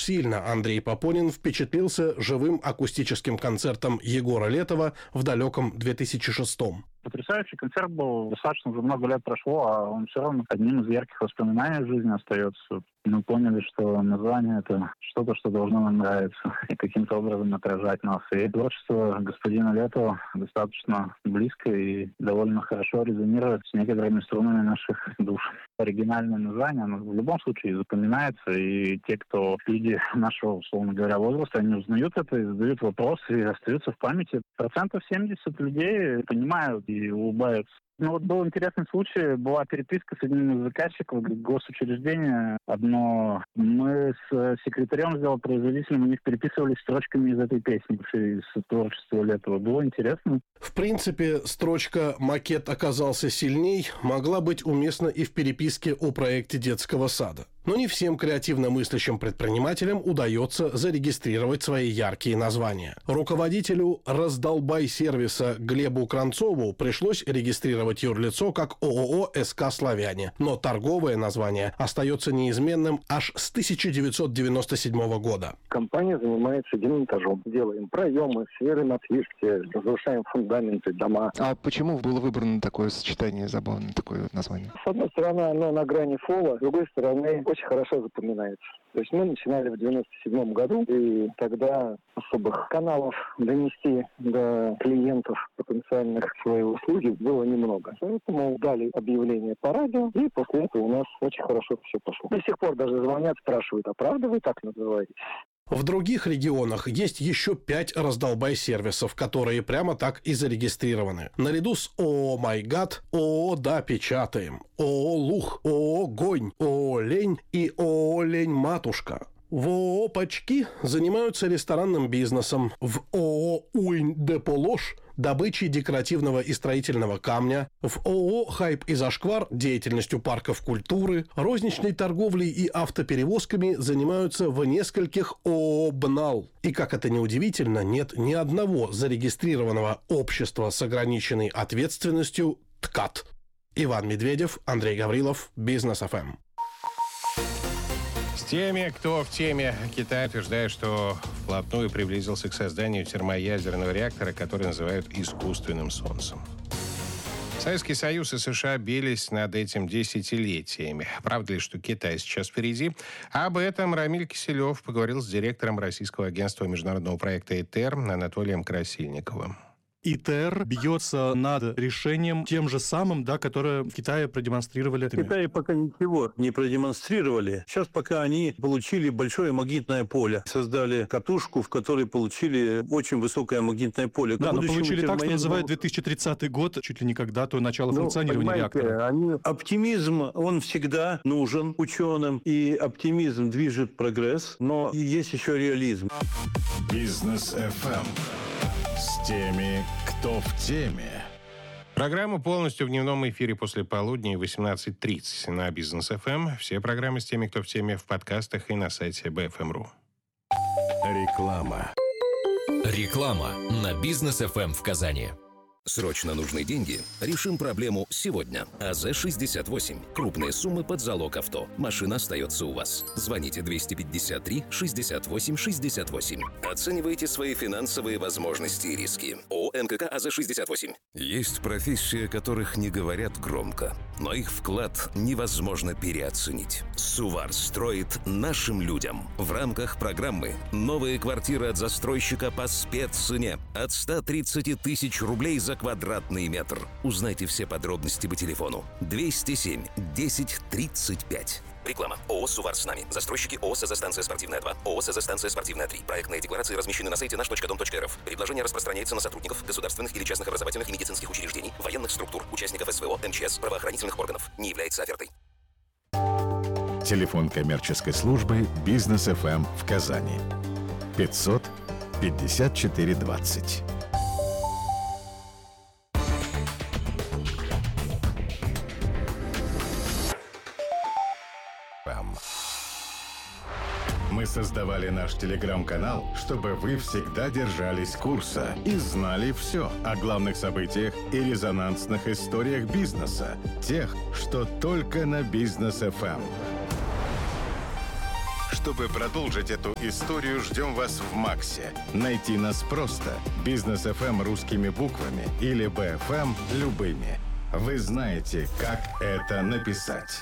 сильно Андрей Папонин впечатлился живым акустическим концертом Егора Летова в далеком 2006-м. Потрясающий концерт был. Достаточно уже много лет прошло, а он все равно одним из ярких воспоминаний в жизни остается. Мы поняли, что название — это что-то, что должно нам нравиться и каким-то образом отражать нас. И творчество господина Летова достаточно близко и довольно хорошо резонирует с некоторыми струнами наших душ. Оригинальное название, оно в любом случае запоминается, и те, кто люди нашего, условно говоря, возраста, они узнают это и задают вопросы, и остаются в памяти. 70% людей понимают и улыбаются. Был интересный случай, была переписка с одним из заказчиков госучреждения. Мы с секретарем сделопроизводителем, у них переписывались строчками из этой песни, из творчества Летова. Было интересно. В принципе, строчка «Макет оказался сильней» могла быть уместна и в переписке о проекте детского сада. Но не всем креативно мыслящим предпринимателям удается зарегистрировать свои яркие названия. Руководителю «Раздолбай-сервиса» Глебу Кранцову пришлось регистрировать юрлицо как ООО «СК Славяне», но торговое название остается неизменным аж с 1997 года. Компания занимается демонтажом. Делаем проемы, сверим отвертки, разрушаем фундаменты, дома. А почему было выбрано такое сочетание, забавное такое название? С одной стороны, оно на грани фола, с другой стороны, очень хорошо запоминается. То есть мы начинали в 97 году, и тогда особых каналов донести до клиентов потенциальных свои услуги было немного. Поэтому дали объявление по радио, и после этого у нас очень хорошо все пошло. До сих пор даже звонят, спрашивают, а правда вы так называетесь? В других регионах есть еще 5 раздолбай-сервисов, которые прямо так и зарегистрированы. Наряду с ООО «Майгад», ООО «Да, печатаем», ООО «Лух», ООО «Гонь», ООО «Лень» и ООО «Лень-матушка». В ООО «Пачки» занимаются ресторанным бизнесом, в ООО «Уинь-де-Полош» добычей декоративного и строительного камня, в ООО «Хайп и Зашквар» деятельностью парков культуры, розничной торговлей и автоперевозками занимаются в нескольких ООО «БНАЛ». И, как это ни удивительно, нет ни одного зарегистрированного общества с ограниченной ответственностью ТКАТ. Иван Медведев, Андрей Гаврилов, Бизнес ФМ. С теми, кто в теме, Китай утверждает, что вплотную приблизился к созданию термоядерного реактора, который называют искусственным солнцем. Советский Союз и США бились над этим десятилетиями. Правда ли, что Китай сейчас впереди? Об этом Рамиль Киселев поговорил с директором российского агентства международного проекта «ИТЕР» Анатолием Красильниковым. ИТЕР бьется над решением тем же самым, которое в Китае продемонстрировали. В Китае пока ничего не продемонстрировали. Сейчас пока они получили большое магнитное поле. Создали катушку, в которой получили очень высокое магнитное поле. Да, но получили так, что называют 2030 год, чуть ли не когда-то начало функционирования реактора. Оптимизм, он всегда нужен ученым, и оптимизм движет прогресс, но есть еще реализм. Бизнес FM. С теми, кто в теме. Программа полностью в дневном эфире после полудня и 18:30 на Бизнес ФМ. Все программы с теми, кто в теме, в подкастах и на сайте BFM.ru. Реклама. Реклама на Бизнес ФМ в Казани. Срочно нужны деньги? Решим проблему сегодня. АЗ-68. Крупные суммы под залог авто. Машина остается у вас. Звоните 253-68-68. Оценивайте свои финансовые возможности и риски. ООО НКК АЗ-68. Есть профессии, о которых не говорят громко, но их вклад невозможно переоценить. Сувар строит нашим людям. В рамках программы «Новые квартиры от застройщика по спеццене» от 130 тысяч рублей за квадратный метр. Узнайте все подробности по телефону 207 10 35. Реклама. ООО «Сувар с нами». Застройщики ООО «СЗ-станция спортивная 2», ООО «СЗ-станция спортивная 3». Проектные декларации размещены на сайте наш.дом.рф. Предложение распространяется на сотрудников государственных или частных образовательных и медицинских учреждений, военных структур, участников СВО, МЧС, правоохранительных органов. Не является офертой. Телефон коммерческой службы «Бизнес FM» в Казани. 500 54 20. Мы создавали наш телеграм-канал, чтобы вы всегда держались курса и знали все о главных событиях и резонансных историях бизнеса, тех, что только на Бизнес FM. Чтобы продолжить эту историю, ждем вас в МАКСе. Найти нас просто. Бизнес FM русскими буквами или БФМ любыми. Вы знаете, как это написать.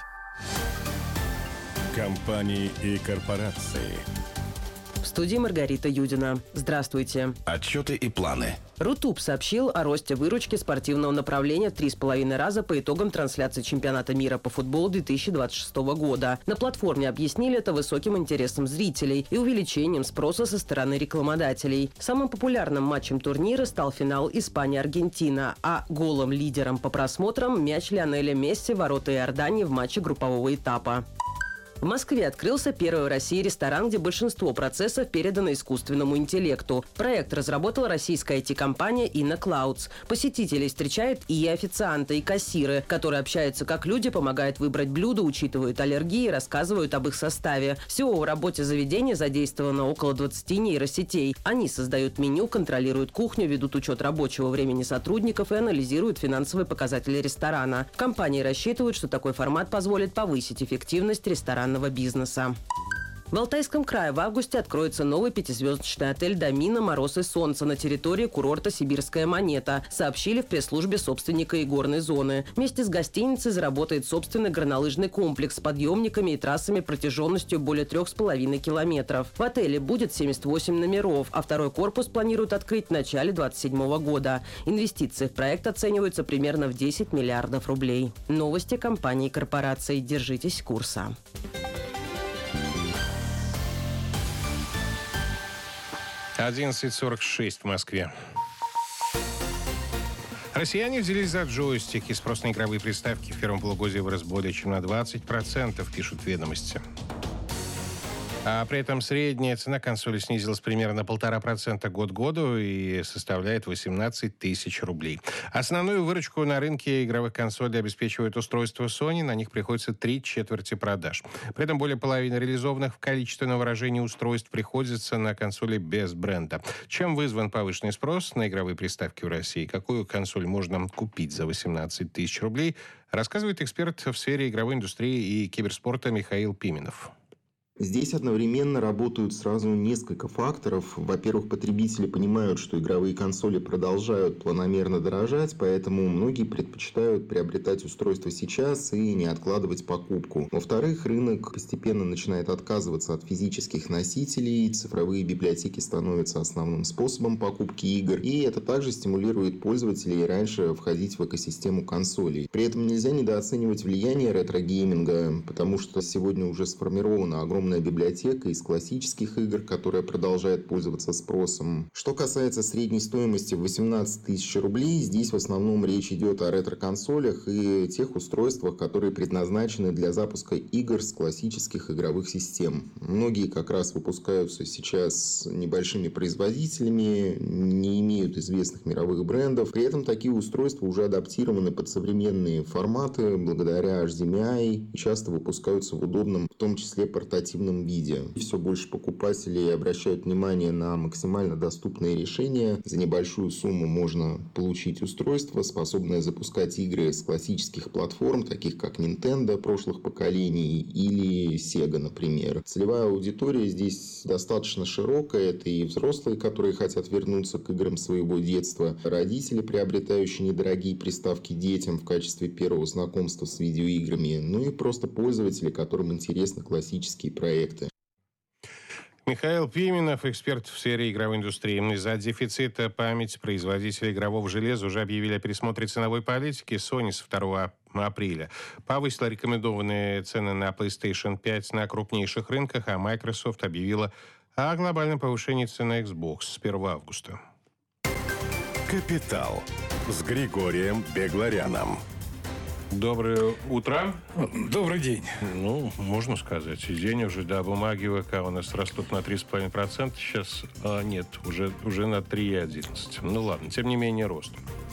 Компании и корпорации. В студии Маргарита Юдина. Здравствуйте. Отчеты и планы. Рутуб сообщил о росте выручки спортивного направления в 3,5 раза по итогам трансляции чемпионата мира по футболу 2026 года. На платформе объяснили это высоким интересом зрителей и увеличением спроса со стороны рекламодателей. Самым популярным матчем турнира стал финал Испания-Аргентина, а голым лидером по просмотрам мяч Лионеля Месси в ворота Иордании в матче группового этапа. В Москве открылся первый в России ресторан, где большинство процессов передано искусственному интеллекту. Проект разработала российская IT-компания InnoClouds. Посетителей встречают и официанты, и кассиры, которые общаются как люди, помогают выбрать блюдо, учитывают аллергии, рассказывают об их составе. Всего в работе заведения задействовано около 20 нейросетей. Они создают меню, контролируют кухню, ведут учет рабочего времени сотрудников и анализируют финансовые показатели ресторана. В компании рассчитывают, что такой формат позволит повысить эффективность ресторанного бизнеса. В Алтайском крае в августе откроется новый 5-звездочный отель «Домина. Мороз и солнце» на территории курорта «Сибирская монета», сообщили в пресс-службе собственника и горной зоны. Вместе с гостиницей заработает собственный горнолыжный комплекс с подъемниками и трассами протяженностью более 3,5 километров. В отеле будет 78 номеров, а второй корпус планируют открыть в начале 2027 года. Инвестиции в проект оцениваются примерно в 10 миллиардов рублей. Новости компаний и корпораций. Держитесь курса. «11:46 в Москве. Россияне взялись за джойстики. Спрос на игровые приставки в первом полугодии вырос более чем на 20%, пишут «Ведомости». А при этом средняя цена консоли снизилась примерно на 1,5% год к году и составляет 18 тысяч рублей. Основную выручку на рынке игровых консолей обеспечивают устройства Sony. На них приходится 3/4 продаж. При этом более половины реализованных в количественном выражении устройств приходится на консоли без бренда. Чем вызван повышенный спрос на игровые приставки в России? Какую консоль можно купить за 18 тысяч рублей? Рассказывает эксперт в сфере игровой индустрии и киберспорта Михаил Пименов. Здесь одновременно работают сразу несколько факторов. Во-первых, потребители понимают, что игровые консоли продолжают планомерно дорожать, поэтому многие предпочитают приобретать устройства сейчас и не откладывать покупку. Во-вторых, рынок постепенно начинает отказываться от физических носителей, цифровые библиотеки становятся основным способом покупки игр, и это также стимулирует пользователей раньше входить в экосистему консолей. При этом нельзя недооценивать влияние ретро-гейминга, потому что сегодня уже сформирована огромная библиотека из классических игр, которая продолжает пользоваться спросом. Что касается средней стоимости в 18 тысяч рублей, здесь в основном речь идет о ретро-консолях и тех устройствах, которые предназначены для запуска игр с классических игровых систем. Многие как раз выпускаются сейчас небольшими производителями, не имеют известных мировых брендов. При этом такие устройства уже адаптированы под современные форматы благодаря HDMI и часто выпускаются в удобном, в том числе портативном виде. Все больше покупателей обращают внимание на максимально доступные решения. За небольшую сумму можно получить устройство, способное запускать игры с классических платформ, таких как Nintendo прошлых поколений или Sega, например. Целевая аудитория здесь достаточно широкая. Это и взрослые, которые хотят вернуться к играм своего детства, родители, приобретающие недорогие приставки детям в качестве первого знакомства с видеоиграми, ну и просто пользователи, которым интересны классические проекты. Михаил Пименов, эксперт в сфере игровой индустрии. Из-за дефицита памяти производители игрового железа уже объявили о пересмотре ценовой политики. Sony с 2 апреля повысила рекомендованные цены на PlayStation 5 на крупнейших рынках, а Microsoft объявила о глобальном повышении цены на Xbox с 1 августа. «Капитал» с Григорием Бегларяном. Доброе утро. Добрый день. Ну, можно сказать. День уже, да, бумаги ВК у нас растут на 3,5%. Сейчас нет, уже на 3,11%. Ну ладно, тем не менее, рост.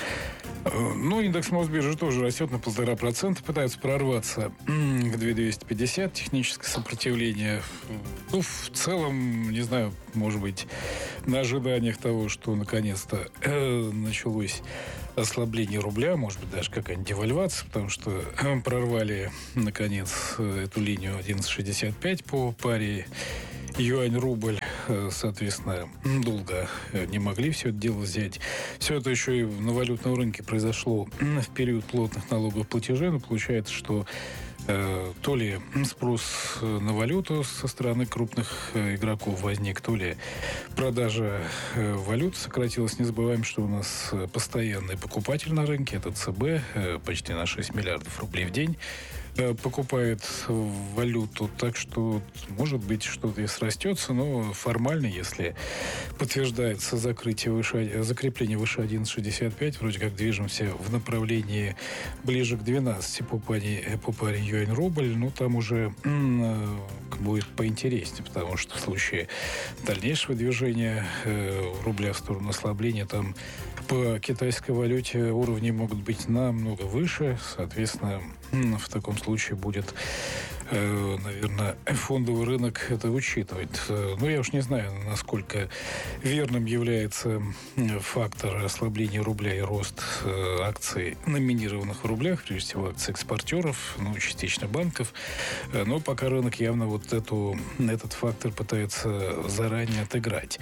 Ну, индекс Мосбиржи тоже растет на 1,5%, пытаются прорваться к 2250, техническое сопротивление. Ну, в целом, не знаю, может быть, на ожиданиях того, что наконец-то началось ослабление рубля, может быть, даже какая-нибудь девальвация, потому что прорвали, наконец, эту линию 11,65 по паре юань-рубль, соответственно, долго не могли все это дело взять. Все это еще и на валютном рынке произошло в период плотных налоговых платежей, но получается, что то ли спрос на валюту со стороны крупных игроков возник, то ли продажа валют сократилась. Не забываем, что у нас постоянный покупатель на рынке, это ЦБ, почти на 6 миллиардов рублей в день покупает валюту, так что, может быть, что-то и срастется, но формально, если подтверждается закрепление выше 11,65, вроде как движемся в направлении ближе к 12 по паре юань-рубль, ну, там уже будет поинтереснее, потому что в случае дальнейшего движения рубля в сторону ослабления, там по китайской валюте уровни могут быть намного выше, соответственно, в таком случае будет, наверное, фондовый рынок это учитывать. Но я уж не знаю, насколько верным является фактор ослабления рубля и рост акций, номинированных в рублях, прежде всего акций экспортеров, ну, частично банков. Но пока рынок явно вот этот фактор пытается заранее отыграть.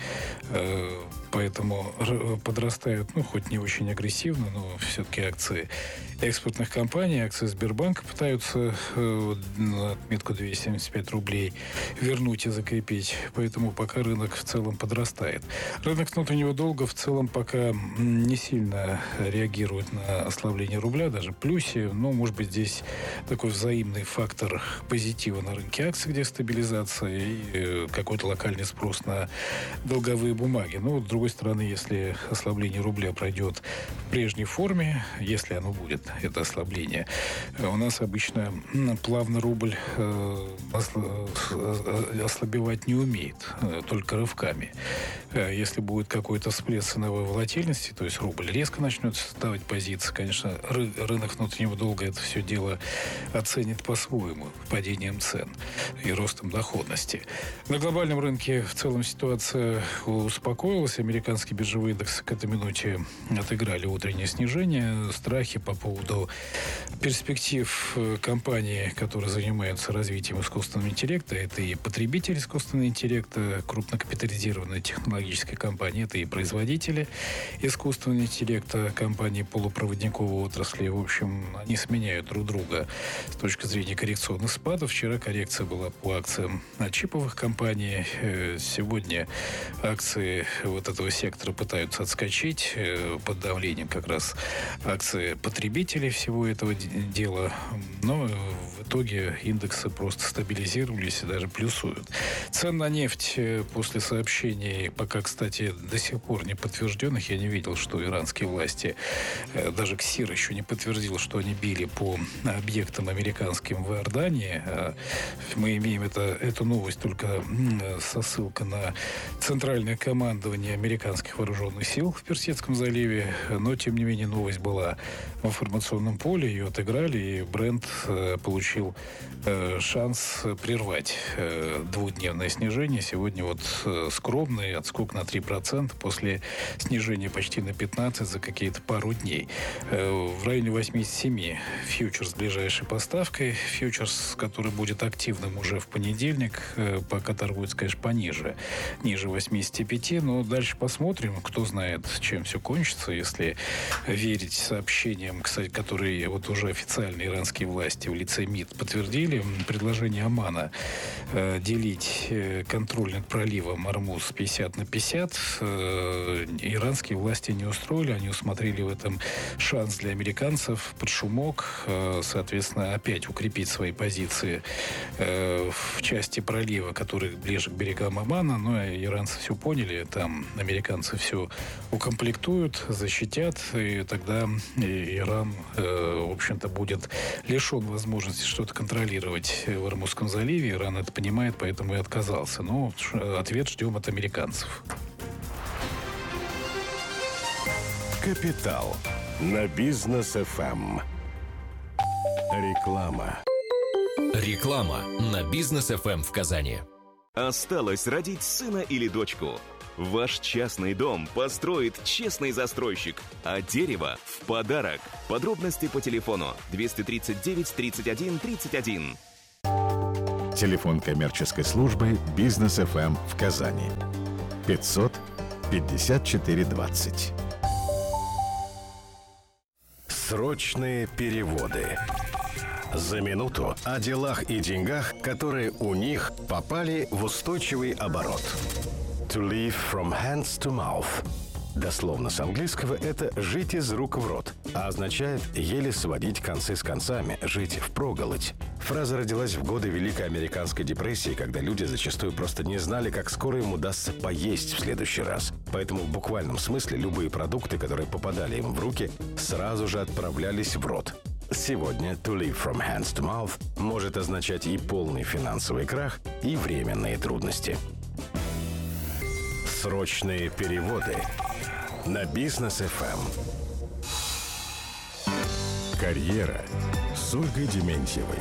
Поэтому подрастают, ну, хоть не очень агрессивно, но все-таки акции экспортных компаний, акции Сбербанка пытаются на отметку 275 рублей вернуть и закрепить. Поэтому пока рынок в целом подрастает. Рынок внутреннего долга в целом пока не сильно реагирует на ослабление рубля, даже в плюсе. Но, может быть, здесь такой взаимный фактор позитива на рынке акций, где стабилизация и какой-то локальный спрос на долговые бумаги. Но, с другой стороны, если ослабление рубля пройдет в прежней форме, если оно будет, это ослабление, у нас обычно плавно рубль ослабевать не умеет, только рывками. Если будет какой-то всплеск ценовой волатильности, то есть рубль резко начнет ставить позиции, конечно, рынок внутреннего долга это все дело оценит по-своему, падением цен и ростом доходности. На глобальном рынке в целом ситуация успокоилась. Американские биржевые индексы к этой минуте отыграли утреннее снижение. Страхи по поводу перспектив компаний, которые занимаются развитием искусственного интеллекта, это и потребители искусственного интеллекта, крупнокапитализированные технологические компании, это и производители искусственного интеллекта, компании полупроводниковой отрасли. В общем, они сменяют друг друга с точки зрения коррекционных спадов. Вчера коррекция была по акциям чиповых компаний. Сегодня акции вот этого сектора пытаются отскочить под давлением как раз акции потребителей всего этого дела. Но в итоге индексы просто стабилизировались и даже плюсуют. Цены на нефть после сообщений, пока, кстати, до сих пор не подтвержденных, я не видел, что иранские власти, даже КСИР еще не подтвердил, что они били по объектам американским в Иордании. Мы имеем эту новость только со ссылкой на центральное командование американских вооруженных сил в Персидском заливе. Но, тем не менее, новость была в информационном поле, ее отыграли, и Брент получил шанс прервать двухдневное снижение. Сегодня вот скромный отскок на 3% после снижения почти на 15% за какие-то пару дней. В районе 87 фьючерс с ближайшей поставкой. Фьючерс, который будет активным уже в понедельник, пока торгуется, конечно, пониже, ниже 85, но дальше посмотрим. Кто знает, чем все кончится, если верить сообщениям, кстати, которые вот уже официальные иранские власти в лице МИД подтвердили. Предложение Омана делить контроль над проливом Ормуз 50/50 иранские власти не устроили. Они усмотрели в этом шанс для американцев под шумок, соответственно, опять укрепить свои позиции в части пролива, который ближе к берегам Омана. Но иранцы все поняли, там американцы все укомплектуют, защитят, и тогда Иран, в общем-то, будет лишен возможности что-то контролировать в Ормузском заливе. Иран это понимает, поэтому и отказался. Но ответ ждем от американцев. Капитал на Бизнес ФМ. Реклама. Реклама на Бизнес ФМ в Казани. Осталось родить сына или дочку. Ваш частный дом построит честный застройщик, а дерево в подарок. Подробности по телефону 239 31 31. Телефон коммерческой службы «Бизнес ФМ» в Казани. 500 54 20. Срочные переводы. За минуту о делах и деньгах, которые у них попали в устойчивый оборот. To live from hands to mouth. Дословно с английского это «жить из рук в рот», а означает еле сводить концы с концами, жить впроголодь. Фраза родилась в годы Великой Американской депрессии, когда люди зачастую просто не знали, как скоро им удастся поесть в следующий раз. Поэтому в буквальном смысле любые продукты, которые попадали им в руки, сразу же отправлялись в рот. Сегодня «to live from hands to mouth» может означать и полный финансовый крах, и временные трудности. Срочные переводы на Бизнес ФМ. Карьера с Ольгой Дементьевой.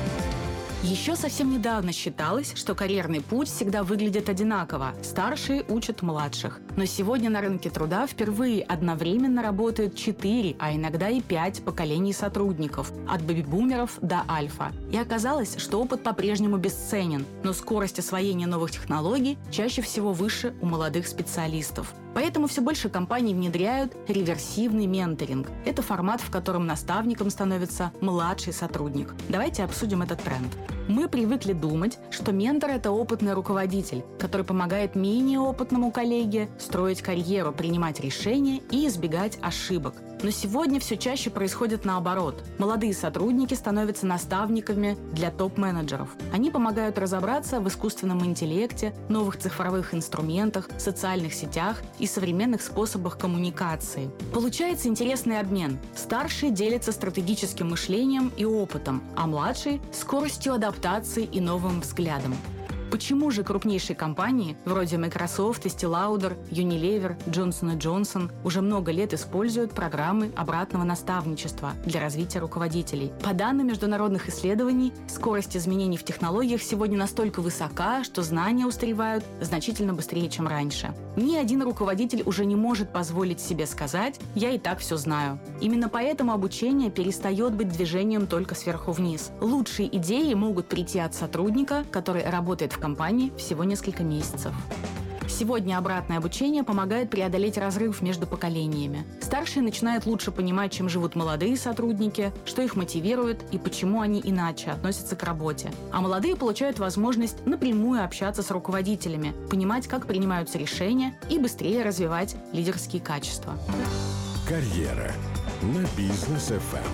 Еще совсем недавно считалось, что карьерный путь всегда выглядит одинаково. Старшие учат младших. Но сегодня на рынке труда впервые одновременно работают 4, а иногда и 5 поколений сотрудников. От бэби-бумеров до альфа. И оказалось, что опыт по-прежнему бесценен. Но скорость освоения новых технологий чаще всего выше у молодых специалистов. Поэтому все больше компаний внедряют реверсивный менторинг. Это формат, в котором наставником становится младший сотрудник. Давайте обсудим этот тренд. Мы привыкли думать, что ментор – это опытный руководитель, который помогает менее опытному коллеге строить карьеру, принимать решения и избегать ошибок. Но сегодня все чаще происходит наоборот. Молодые сотрудники становятся наставниками для топ-менеджеров. Они помогают разобраться в искусственном интеллекте, новых цифровых инструментах, социальных сетях и современных способах коммуникации. Получается интересный обмен. Старшие делятся стратегическим мышлением и опытом, а младшие – скоростью адаптации и новым взглядом. Почему же крупнейшие компании, вроде Microsoft, Estee Lauder, Unilever, Johnson & Johnson, уже много лет используют программы обратного наставничества для развития руководителей? По данным международных исследований, скорость изменений в технологиях сегодня настолько высока, что знания устаревают значительно быстрее, чем раньше. Ни один руководитель уже не может позволить себе сказать «я и так все знаю». Именно поэтому обучение перестает быть движением только сверху вниз. Лучшие идеи могут прийти от сотрудника, который работает в компании всего несколько месяцев. Сегодня обратное обучение помогает преодолеть разрыв между поколениями. Старшие начинают лучше понимать, чем живут молодые сотрудники, что их мотивирует и почему они иначе относятся к работе. А молодые получают возможность напрямую общаться с руководителями, понимать, как принимаются решения и быстрее развивать лидерские качества. Карьера на Бизнес ФМ.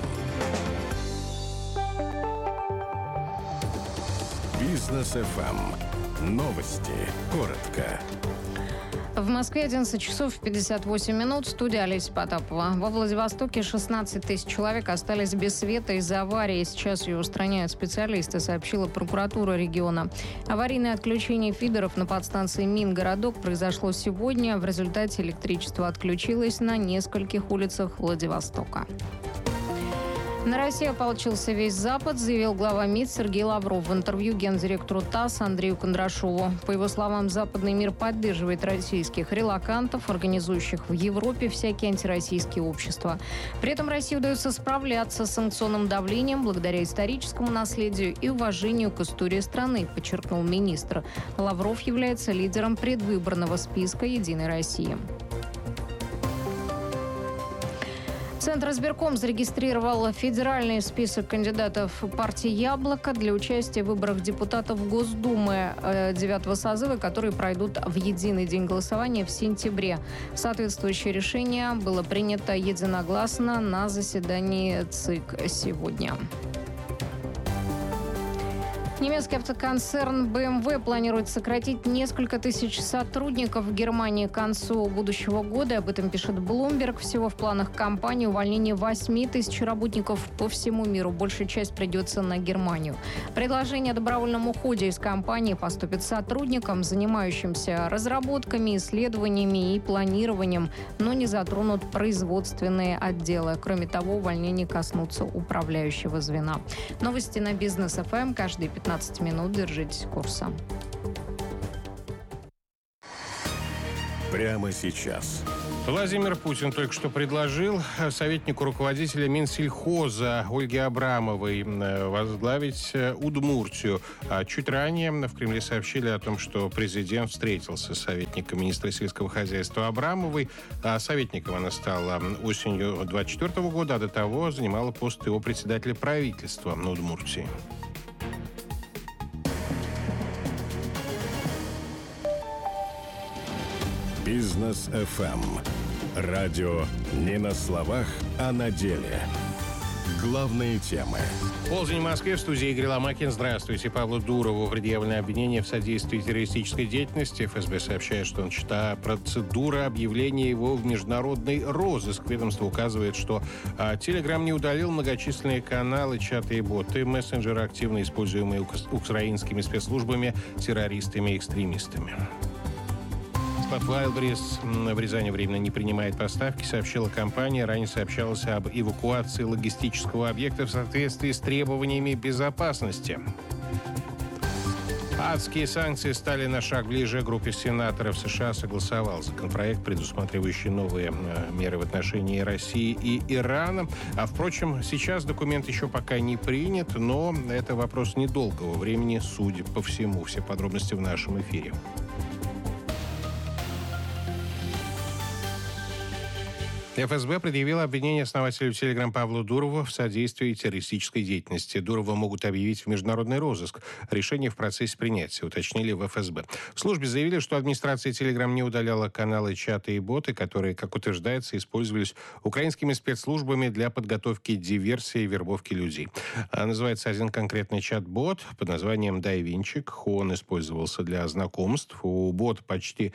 Бизнес ФМ. Новости. Коротко. В Москве 11 часов 58 минут. Студия Олеся Потапова. Во Владивостоке 16 тысяч человек остались без света из-за аварии. Сейчас ее устраняют специалисты, сообщила прокуратура региона. Аварийное отключение фидеров на подстанции Мингородок произошло сегодня. В результате электричество отключилось на нескольких улицах Владивостока. На Россию ополчился весь Запад, заявил глава МИД Сергей Лавров в интервью гендиректору ТАСС Андрею Кондрашову. По его словам, западный мир поддерживает российских релокантов, организующих в Европе всякие антироссийские общества. При этом России удается справляться с санкционным давлением благодаря историческому наследию и уважению к истории страны, подчеркнул министр. Лавров является лидером предвыборного списка «Единой России». Центризбирком зарегистрировал федеральный список кандидатов партии «Яблоко» для участия в выборах депутатов Госдумы 9-го созыва, которые пройдут в единый день голосования в сентябре. Соответствующее решение было принято единогласно на заседании ЦИК сегодня. Немецкий автоконцерн BMW планирует сократить несколько тысяч сотрудников в Германии к концу будущего года. Об этом пишет Bloomberg. Всего в планах компании увольнение 8 тысяч работников по всему миру. Большая часть придется на Германию. Предложение о добровольном уходе из компании поступит сотрудникам, занимающимся разработками, исследованиями и планированием, но не затронут производственные отделы. Кроме того, увольнения коснутся управляющего звена. Новости на Бизнес ФМ каждые 15 минут. Держитесь курса. прямо сейчас. Владимир Путин только что предложил советнику руководителя Минсельхоза Ольге Абрамовой возглавить Удмуртию. А чуть ранее в Кремле сообщили о том, что президент встретился с советником министра сельского хозяйства Абрамовой. А советником она стала осенью 2024 года, а до того занимала пост его председателя правительства на Удмуртии. Бизнес FM. Радио не на словах, а на деле. Главные темы. Полдень в Москве, в студии Игорь Ломакин. Здравствуйте. Павлу Дурову предъявлено обвинение в содействии террористической деятельности. ФСБ сообщает, что начата процедура объявления его в международный розыск. Ведомство указывает, что Telegram не удалил многочисленные каналы, чаты и боты, мессенджеры, активно используемые украинскими спецслужбами, террористами и экстремистами. Wildberries в Рязани временно не принимает поставки, сообщила компания. Ранее сообщалось об эвакуации логистического объекта в соответствии с требованиями безопасности. Адские санкции стали на шаг ближе. Группе сенаторов США согласовал законопроект, предусматривающий новые меры в отношении России и Ирана. А, впрочем, сейчас документ еще пока не принят, но это вопрос недолгого времени, судя по всему. Все подробности в нашем эфире. ФСБ предъявила обвинение основателю Telegram Павлу Дурову в содействии террористической деятельности. Дурова могут объявить в международный розыск. Решение в процессе принятия, уточнили в ФСБ. В службе заявили, что администрация Telegram не удаляла каналы, чаты и боты, которые, как утверждается, использовались украинскими спецслужбами для подготовки диверсии и вербовки людей. Называется один конкретный чат-бот под названием «Дайвинчик». Он использовался для знакомств. У бота почти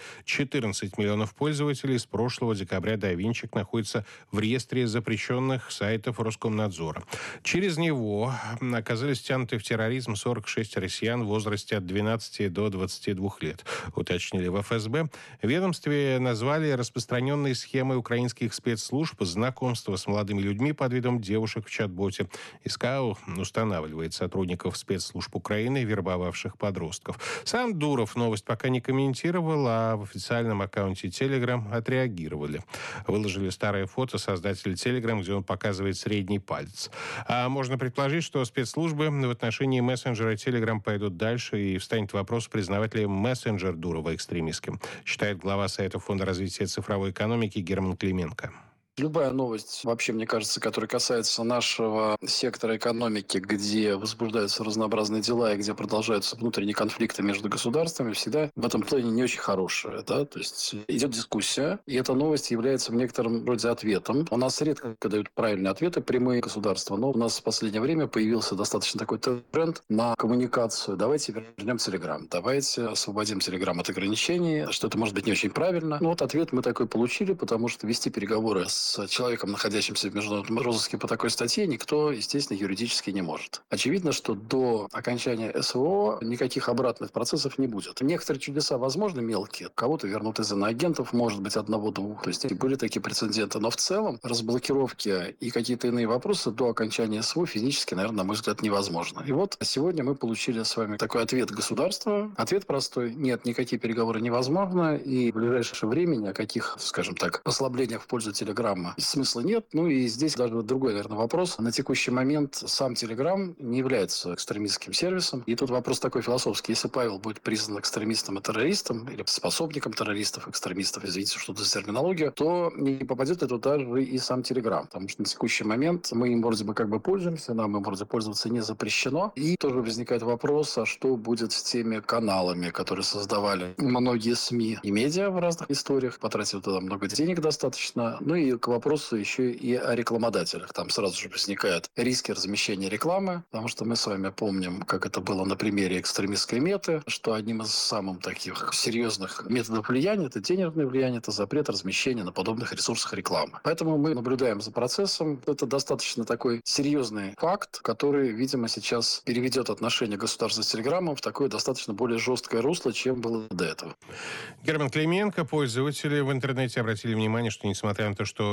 14 миллионов пользователей. С прошлого декабря «Дайвинчик» находится в реестре запрещенных сайтов Роскомнадзора. Через него оказались втянуты в терроризм 46 россиян в возрасте от 12 до 22 лет, уточнили в ФСБ. В ведомстве назвали распространенные схемы украинских спецслужб знакомства с молодыми людьми под видом девушек в чат-боте. СКА устанавливает сотрудников спецслужб Украины, вербовавших подростков. Сам Дуров новость пока не комментировал, а в официальном аккаунте Telegram отреагировали. Выложили старое фото создателя Telegram, где он показывает средний палец. А можно предположить, что спецслужбы в отношении мессенджера Telegram пойдут дальше, и встанет вопрос, признавать ли мессенджер Дурова экстремистским, считает глава Совета Фонда развития цифровой экономики Герман Клименко. Любая новость, вообще, мне кажется, которая касается нашего сектора экономики, где возбуждаются разнообразные дела и где продолжаются внутренние конфликты между государствами, всегда в этом плане не очень хорошая. Да? То есть идет дискуссия, и эта новость является в некотором роде ответом. У нас редко дают правильные ответы, прямые государства, но у нас в последнее время появился достаточно такой тренд на коммуникацию. Давайте вернем Telegram, давайте освободим Telegram от ограничений, что это может быть не очень правильно. Но вот ответ мы такой получили, потому что вести переговоры с человеком, находящимся в международном розыске по такой статье, никто, естественно, юридически не может. Очевидно, что до окончания СВО никаких обратных процессов не будет. Некоторые чудеса, возможно, мелкие. Кого-то вернут из иноагентов, может быть, одного-двух. То есть были такие прецеденты. Но в целом разблокировки и какие-то иные вопросы до окончания СВО физически, наверное, на мой взгляд, невозможно. И вот сегодня мы получили с вами такой ответ государства. Ответ простой. Нет, никакие переговоры невозможно. И в ближайшее время ни о каких, скажем так, послаблениях в пользу Телеграма смысла нет. Ну и здесь даже другой, наверное, вопрос. На текущий момент сам Telegram не является экстремистским сервисом. И тут вопрос такой философский. Если Павел будет признан экстремистом и террористом, или способником террористов, экстремистов, извините, что это за терминология, то не попадет это даже и сам Telegram. Потому что на текущий момент мы им вроде бы как бы пользуемся, нам им вроде пользоваться не запрещено. И тоже возникает вопрос, а что будет с теми каналами, которые создавали многие СМИ и медиа в разных историях, потратили туда много денег достаточно. Ну и к вопросу еще и о рекламодателях. Там сразу же возникают риски размещения рекламы, потому что мы с вами помним, как это было на примере экстремистской меты, что одним из самых таких серьезных методов влияния, это денежное влияние, это запрет размещения на подобных ресурсах рекламы. Поэтому мы наблюдаем за процессом. Это достаточно такой серьезный факт, который, видимо, сейчас переведет отношения государства с Телеграмом в такое достаточно более жесткое русло, чем было до этого. Герман Клименко. Пользователи в интернете обратили внимание, что несмотря на то, что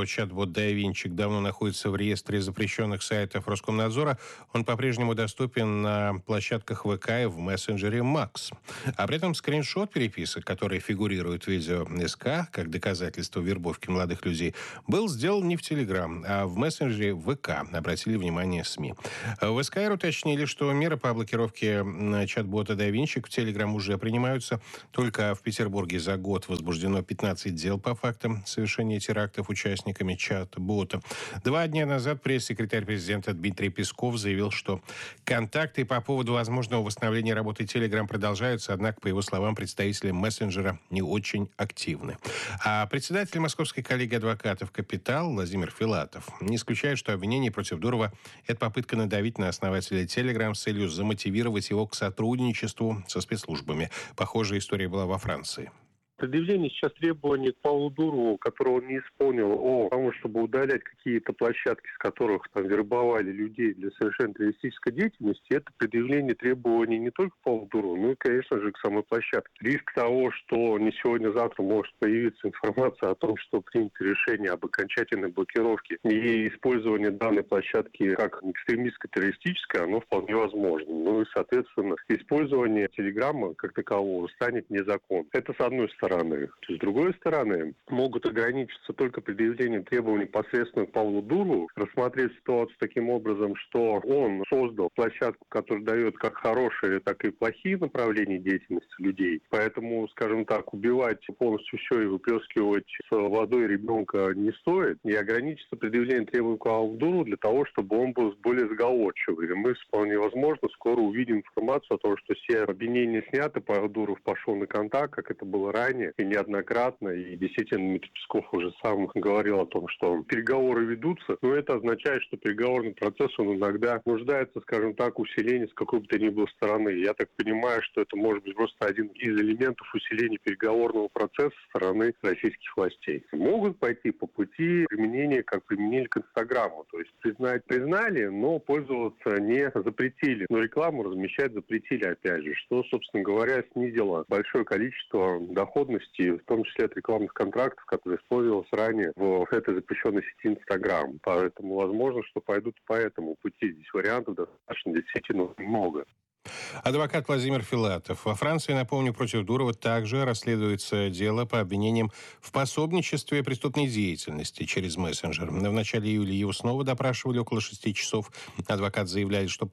что чат-бот DaVinci давно находится в реестре запрещенных сайтов Роскомнадзора, он по-прежнему доступен на площадках ВК и в мессенджере Max. А при этом скриншот переписок, которые фигурируют в видео СК, как доказательство вербовки молодых людей, был сделан не в Telegram, а в мессенджере ВК, обратили внимание СМИ. В СКР уточнили, что меры по блокировке чат-бота DaVinci в Telegram уже принимаются. Только в Петербурге за год возбуждено 15 дел по фактам совершения терактов участниками чат-бота. 2 дня назад пресс-секретарь президента Дмитрий Песков заявил, что контакты по поводу возможного восстановления работы Telegram продолжаются, однако, по его словам, представители мессенджера не очень активны. А председатель Московской коллегии адвокатов «Капитал» Владимир Филатов не исключает, что обвинение против Дурова – это попытка надавить на основателя Telegram с целью замотивировать его к сотрудничеству со спецслужбами. Похожая история была во Франции. Предъявление сейчас требований к Павлу Дурову, которого он не исполнил, о тому, чтобы удалять какие-то площадки, с которых там вербовали людей для совершения террористической деятельности, это предъявление требований не только к Павлу Дурову, но и, конечно же, к самой площадке. Риск того, что не сегодня-завтра может появиться информация о том, что принято решение об окончательной блокировке и использовании данной площадки как экстремистско-террористической, оно вполне возможно. Ну и, соответственно, использование Телеграма как такового станет незаконным. Это с одной стороны. С другой стороны, могут ограничиться только предъявлением требований непосредственно к Павлу Дурову, рассмотреть ситуацию таким образом, что он создал площадку, которая дает как хорошие, так и плохие направления деятельности людей. Поэтому, скажем так, убивать полностью все и выплескивать с водой ребенка не стоит. И ограничиться предъявлением требований к Павлу Дурову для того, чтобы он был более сговорчивый. И мы, вполне возможно, скоро увидим информацию о том, что все обвинения сняты, Павел Дуров пошел на контакт, как это было ранее, и неоднократно, и действительно Дмитрий Песков уже сам говорил о том, что переговоры ведутся, но это означает, что переговорный процесс, он иногда нуждается, скажем так, в усилении с какой бы то ни было стороны. Я так понимаю, что это может быть просто один из элементов усиления переговорного процесса со стороны российских властей. Могут пойти по пути применения, как применили к Инстаграму, то есть признали, но пользоваться не запретили, но рекламу размещать запретили, опять же, что, собственно говоря, снизило большое количество доходности, в том числе от рекламных контрактов, которые использовались ранее в этой запрещенной сети Инстаграм. Поэтому возможно, что пойдут по этому пути. Здесь вариантов достаточно действительно много. Адвокат Владимир Филатов. Во Франции, напомню, против Дурова также расследуется дело по обвинениям в пособничестве преступной деятельности через мессенджер. В начале июля его снова допрашивали около 6 часов. Адвокат заявляет, что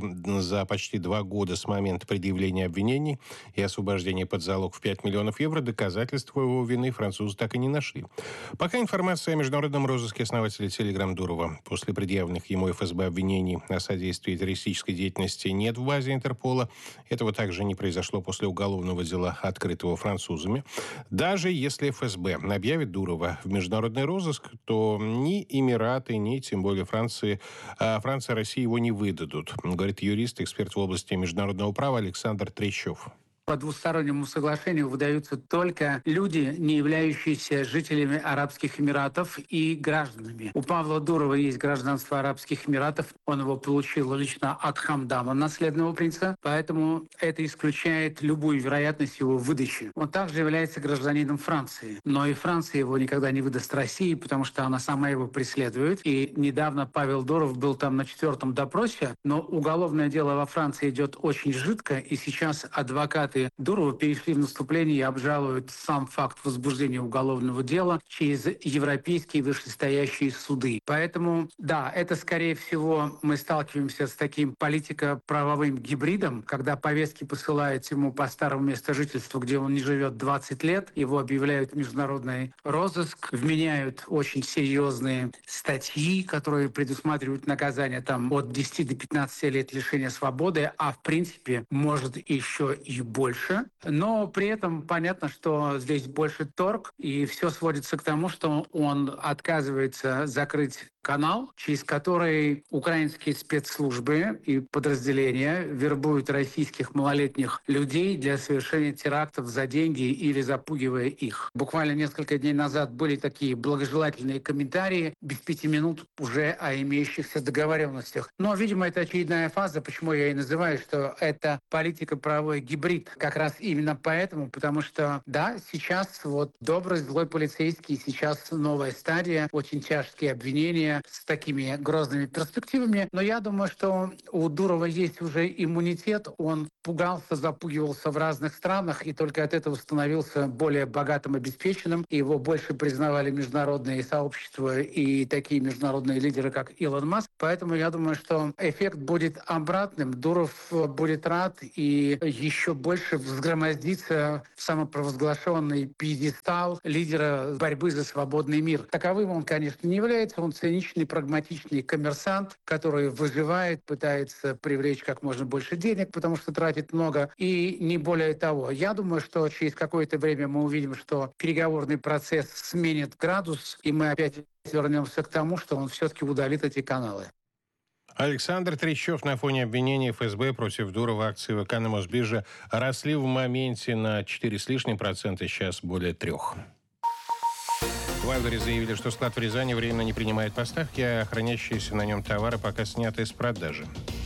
за почти 2 года с момента предъявления обвинений и освобождения под залог в 5 миллионов евро доказательства его вины французы так и не нашли. Пока информация о международном розыске основателя Телеграм Дурова после предъявленных ему ФСБ обвинений о содействии террористической деятельности нет в базе Интерпола. Этого также не произошло после уголовного дела, открытого французами. Даже если ФСБ объявит Дурова в международный розыск, то ни Эмираты, ни тем более Франция, России его не выдадут, говорит юрист, эксперт в области международного права Александр Трещев. По двустороннему соглашению выдаются только люди, не являющиеся жителями Арабских Эмиратов и гражданами. У Павла Дурова есть гражданство Арабских Эмиратов. Он его получил лично от Хамдана, наследного принца. Поэтому это исключает любую вероятность его выдачи. Он также является гражданином Франции. Но и Франция его никогда не выдаст России, потому что она сама его преследует. И недавно Павел Дуров был там на 4-м допросе. Но уголовное дело во Франции идет очень жидко. И сейчас адвокаты Дурова перешли в наступление и обжалуют сам факт возбуждения уголовного дела через европейские вышестоящие суды. Поэтому, да, это, скорее всего, мы сталкиваемся с таким политико-правовым гибридом, когда повестки посылают ему по старому месту жительства, где он не живет 20 лет, его объявляют в международный розыск, вменяют очень серьезные статьи, которые предусматривают наказание там, от 10 до 15 лет лишения свободы, а в принципе, может еще и больше. Но при этом понятно, что здесь больше торг, и все сводится к тому, что он отказывается закрыть канал, через который украинские спецслужбы и подразделения вербуют российских малолетних людей для совершения терактов за деньги или запугивая их. Буквально несколько дней назад были такие благожелательные комментарии, без 5 минут уже о имеющихся договоренностях. Но, видимо, это очередная фаза, почему я и называю, что это политико-правовой гибрид. Как раз именно поэтому, потому что, да, сейчас вот добрый, злой полицейский, сейчас новая стадия, очень тяжкие обвинения, с такими грозными перспективами. Но я думаю, что у Дурова есть уже иммунитет. Он пугался, запугивался в разных странах и только от этого становился более богатым, обеспеченным. И его больше признавали международные сообщества и такие международные лидеры, как Илон Маск. Поэтому я думаю, что эффект будет обратным. Дуров будет рад и еще больше взгромоздится в самопровозглашенный пьедестал лидера борьбы за свободный мир. Таковым он, конечно, не является. Он циничный, прагматичный коммерсант, который выживает, пытается привлечь как можно больше денег, потому что тратит много, и не более того. Я думаю, что через какое-то время мы увидим, что переговорный процесс сменит градус, и мы опять вернемся к тому, что он все-таки удалит эти каналы. Александр Трещев: на фоне обвинений ФСБ против Дурова акции ВК на Мосбирже росли в моменте на 4 с лишним процента, сейчас более 3%. В Wildberries заявили, что склад в Рязани временно не принимает поставки, а хранящиеся на нем товары пока сняты с продажи.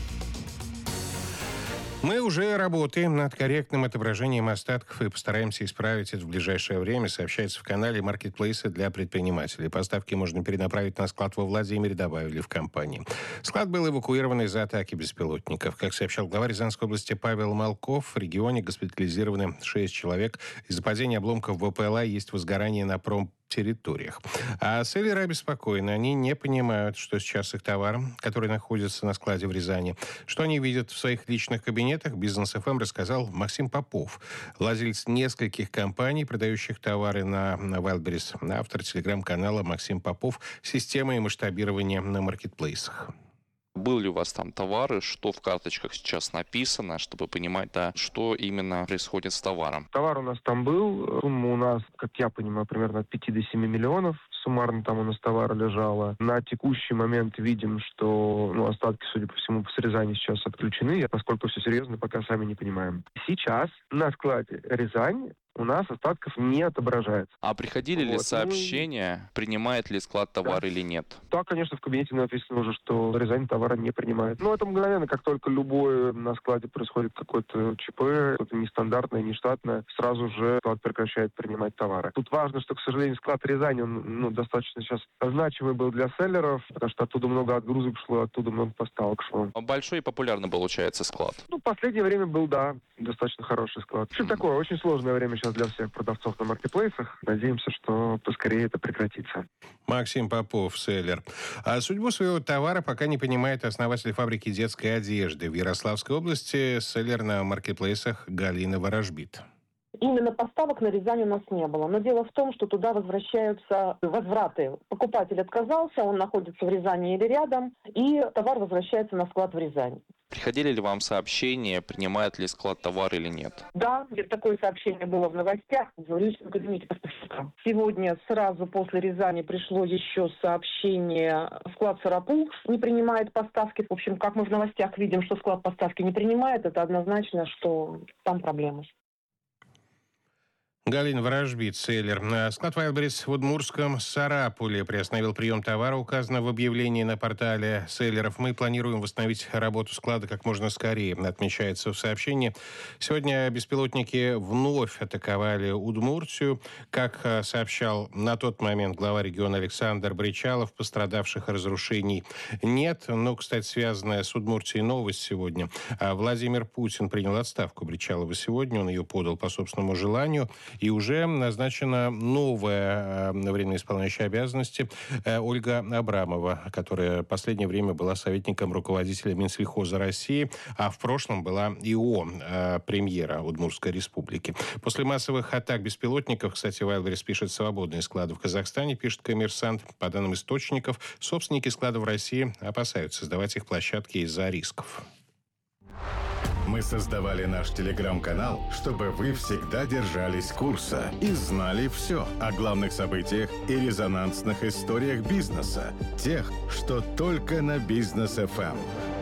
Мы уже работаем над корректным отображением остатков и постараемся исправить это в ближайшее время, сообщается в канале «Маркетплейсы для предпринимателей». Поставки можно перенаправить на склад во Владимире, добавили в компании. Склад был эвакуирован из-за атаки беспилотников. Как сообщал глава Рязанской области Павел Малков, в регионе госпитализированы 6 человек. Из-за падения обломков БПЛА есть возгорание на территориях. А селлеры обеспокоены. Они не понимают, что сейчас с их товаром, который находится на складе в Рязани, что они видят в своих личных кабинетах. Бизнес ФМ рассказал Максим Попов, владелец нескольких компаний, продающих товары на Wildberries, автор телеграм-канала Максим Попов «Система и масштабирование на маркетплейсах». Были ли у вас там товары, что в карточках сейчас написано, чтобы понимать, да, что именно происходит с товаром? Товар у нас там был. Сумма у нас, как я понимаю, примерно от 5 до 7 миллионов. Суммарно там у нас товара лежало. На текущий момент видим, что остатки, судя по всему, с Рязани сейчас отключены. Насколько все серьезно, пока сами не понимаем. Сейчас на складе Рязань у нас остатков не отображается. А приходили ли сообщения, принимает ли склад товар или нет? Да, конечно, в кабинете написано уже, что Рязань товара не принимает. Но это мгновенно, как только любое на складе происходит какое-то ЧП, что-то нестандартное, нештатное, сразу же склад прекращает принимать товары. Тут важно, что, к сожалению, склад Рязани, он достаточно сейчас значимый был для селлеров, потому что оттуда много отгрузок шло, оттуда много поставок шло. Большой и популярный получается склад? В последнее время был, да, достаточно хороший склад. В общем, такое очень сложное время сейчас для всех продавцов на маркетплейсах. Надеемся, что поскорее это прекратится. Максим Попов, селлер. А судьбу своего товара пока не понимает основатель фабрики детской одежды в Ярославской области, селлер на маркетплейсах Галина Ворожбит. Именно поставок на Рязань у нас не было. Но дело в том, что туда возвращаются возвраты. Покупатель отказался, он находится в Рязани или рядом, и товар возвращается на склад в Рязань. Приходили ли вам сообщения, принимает ли склад товар или нет? Да, такое сообщение было в новостях в личном кабинете поставщика. Сегодня сразу после Рязани пришло еще сообщение: склад Сарапул не принимает поставки. В общем, как мы в новостях видим, что склад поставки не принимает, это однозначно, что там проблемы. Галина Ворожбит, селлер. Склад Wildberries в Удмуртском Сарапуле приостановил прием товара, указано в объявлении на портале селлеров. Мы планируем восстановить работу склада как можно скорее, отмечается в сообщении. Сегодня беспилотники вновь атаковали Удмуртию. Как сообщал на тот момент глава региона Александр Бричалов, пострадавших и разрушений нет. Но, кстати, связанная с Удмуртией новость сегодня. Владимир Путин принял отставку Бричалова сегодня. Он ее подал по собственному желанию. И уже назначена новая временно исполняющая обязанности Ольга Абрамова, которая в последнее время была советником руководителя Минсельхоза России, а в прошлом была ИО премьера Удмуртской республики. После массовых атак беспилотников, кстати, Wildberries пишет, свободные склады в Казахстане, пишет «Коммерсант». По данным источников, собственники складов в России опасаются сдавать их площадки из-за рисков. Мы создавали наш телеграм-канал, чтобы вы всегда держались курса и знали все о главных событиях и резонансных историях бизнеса. Тех, что только на Бизнес ФМ.